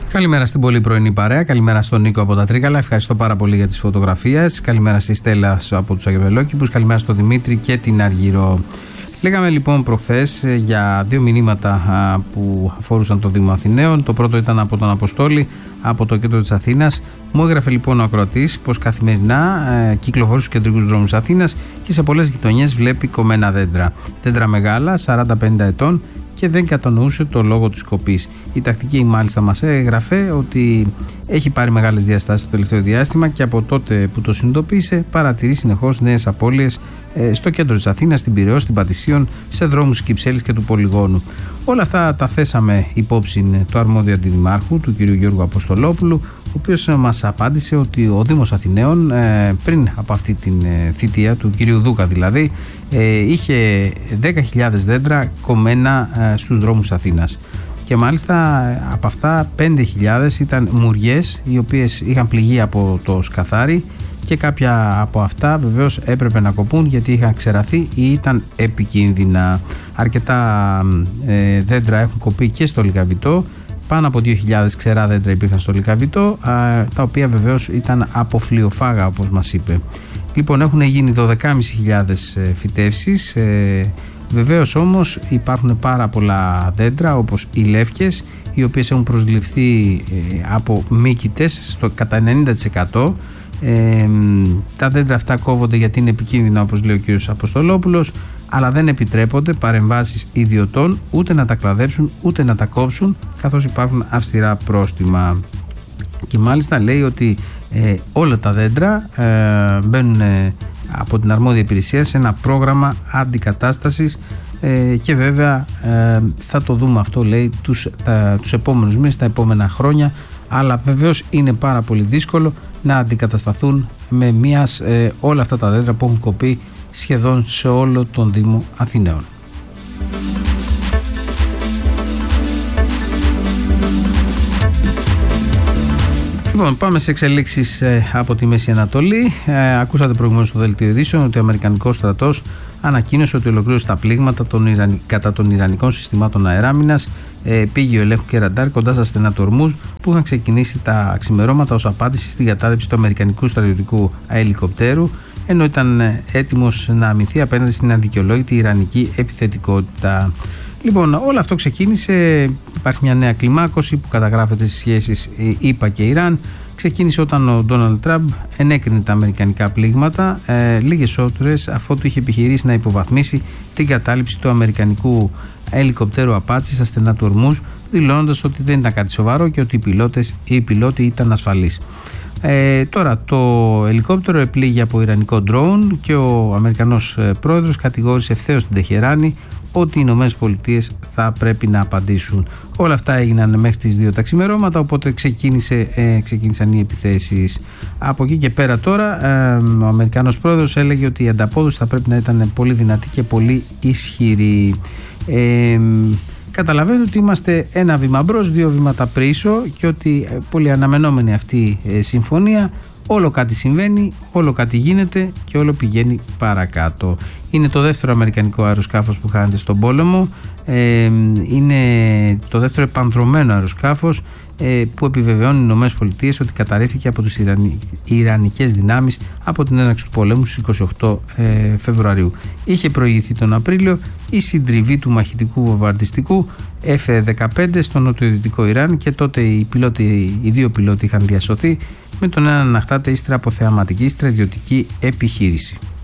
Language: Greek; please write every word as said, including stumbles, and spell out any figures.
Καλημέρα στην πολύ πρωινή παρέα. Καλημέρα στον Νίκο από τα Τρίκαλα. Ευχαριστώ πάρα πολύ για τις φωτογραφίες. Καλημέρα στη Στέλλα από τους Αγιοβελόκηπους. Καλημέρα στον Δημήτρη και την Αργυρό. Λέγαμε λοιπόν προχθές για δύο μηνύματα που αφορούσαν το Δήμο Αθηναίων. Το πρώτο ήταν από τον Αποστόλη, από το κέντρο της Αθήνας. Μου έγραφε λοιπόν ο ακροατής πως καθημερινά ε, κυκλοφορεί στους κεντρικούς δρόμους Αθήνας και σε πολλές γειτονιές βλέπει κομμένα δέντρα. Δέντρα μεγάλα, σαράντα πενήντα ετών, και δεν κατανοούσε το λόγο της κοπής. Η τακτική μάλιστα μας έγραφε ότι έχει πάρει μεγάλες διαστάσεις το τελευταίο διάστημα και από τότε που το συνειδητοποίησε παρατηρεί συνεχώς νέες απώλειες ε, στο κέντρο της Αθήνας, στην Πειραιώ, στην Πατησίων, σε δρόμους Κυψέλης και του Πολυγώνου. Όλα αυτά τα θέσαμε υπόψη του αρμόδιου αντιδημάρχου, του κ. Γιώργου Αποστολόπουλου, ο οποίος μας απάντησε ότι ο Δήμος Αθηναίων ε, πριν από αυτή την ε, θητεία του κ. Δούκα δηλαδή ε, είχε δέκα χιλιάδες δέντρα κομμένα ε, στους δρόμους Αθήνας. Και μάλιστα από αυτά πέντε χιλιάδες ήταν μουριές οι οποίες είχαν πληγεί από το σκαθάρι και κάποια από αυτά βεβαίως έπρεπε να κοπούν γιατί είχαν ξεραθεί ή ήταν επικίνδυνα. Αρκετά ε, δέντρα έχουν κοπεί και στο Λυκαβητό. Πάνω από δύο χιλιάδες ξερά δέντρα υπήρχαν στο Λυκαβητό, τα οποία βεβαίως ήταν αποφλοιοφάγα όπως μας είπε. Λοιπόν, έχουν γίνει δώδεκα χιλιάδες πεντακόσιες φυτεύσεις. Ε, βεβαίως όμως υπάρχουν πάρα πολλά δέντρα όπως οι λεύκες, οι οποίες έχουν προσληφθεί ε, από μύκητες στο κατά ενενήντα τοις εκατό. Ε, τα δέντρα αυτά κόβονται γιατί είναι επικίνδυνα, όπως λέει ο κ. Αποστολόπουλος, αλλά δεν επιτρέπονται παρεμβάσεις ιδιωτών ούτε να τα κλαδέψουν ούτε να τα κόψουν, καθώς υπάρχουν αυστηρά πρόστιμα. Και μάλιστα λέει ότι ε, όλα τα δέντρα ε, μπαίνουν ε, από την αρμόδια υπηρεσία σε ένα πρόγραμμα αντικατάστασης ε, και βέβαια ε, θα το δούμε αυτό, λέει, τους, τα, τους επόμενους μήνες, τα επόμενα χρόνια, αλλά βεβαίως είναι πάρα πολύ δύσκολο να αντικατασταθούν με μιας ε, όλα αυτά τα δέντρα που έχουν κοπεί σχεδόν σε όλο τον Δήμο Αθηναίων. Λοιπόν, πάμε σε εξελίξεις ε, από τη Μέση Ανατολή. Ε, ακούσατε προηγουμένως στο δελτίο ειδήσεων ότι ο Αμερικανικός στρατός ανακοίνωσε ότι ολοκλήρωσε τα πλήγματα των Ιραν... κατά των Ιρανικών συστημάτων αεράμινας, ε, πήγιο ελέγχου και ραντάρ κοντά στα στενά του Ορμούζ, που είχαν ξεκινήσει τα ξημερώματα ως απάντηση στην κατάρρευση του Αμερικανικού στρατιωτικού ελικοπτέρου, ενώ ήταν έτοιμος να αμυνθεί απέναντι στην αδικαιολόγητη Ιρανική επιθετικότητα. Λοιπόν, όλο αυτό ξεκίνησε, υπάρχει μια νέα κλιμάκωση που καταγράφεται στις σχέσεις ΗΠΑ και Ιράν. Ξεκίνησε όταν ο Ντόναλντ Τραμπ ενέκρινε τα αμερικανικά πλήγματα ε, λίγες ώρες αφότου είχε επιχειρήσει να υποβαθμίσει την κατάληψη του αμερικανικού ελικοπτέρου Απάτσι στα στενά του Ορμούζ, δηλώνοντας ότι δεν ήταν κάτι σοβαρό και ότι οι πιλότες ή οι πιλότοι ήταν ασφαλείς. Ε, τώρα το ελικόπτερο επλήγει από ιρανικό ντρόουν και ο Αμερικανός πρόεδρος κατηγόρησε ευθέως την Τεχεράνη ότι οι Ηνωμένες Πολιτείες θα πρέπει να απαντήσουν. Όλα αυτά έγιναν μέχρι τις δύο τα ξημερώματα, οπότε ξεκίνησε, ε, ξεκίνησαν οι επιθέσεις. Από εκεί και πέρα τώρα ε, ο Αμερικανός πρόεδρος έλεγε ότι η ανταπόδοση θα πρέπει να ήταν πολύ δυνατή και πολύ ισχυρή. Ε, Καταλαβαίνετε ότι είμαστε ένα βήμα μπρος, δύο βήματα πίσω και ότι πολύ αναμενόμενη αυτή η συμφωνία, όλο κάτι συμβαίνει, όλο κάτι γίνεται και όλο πηγαίνει παρακάτω. Είναι το δεύτερο αμερικανικό αεροσκάφος που χάνεται στον πόλεμο, ε, είναι το δεύτερο επανδρωμένο αεροσκάφος ε, που επιβεβαιώνει οι Ηνωμένες Πολιτείες ότι καταρρίφθηκε από τις Ιρανι... Ιρανικές δυνάμεις από την έναρξη του πολέμου στις είκοσι οκτώ ε, Φεβρουαρίου. Είχε προηγηθεί τον Απρίλιο η συντριβή του μαχητικού βομβαρδιστικού εφ δεκαπέντε στο νοτιοδυτικό Ιράν και τότε οι, πιλότοι, οι δύο πιλότοι είχαν διασωθεί, με τον έναν να χτάται ύστερα από θεαματική στρατιωτική επιχείρηση.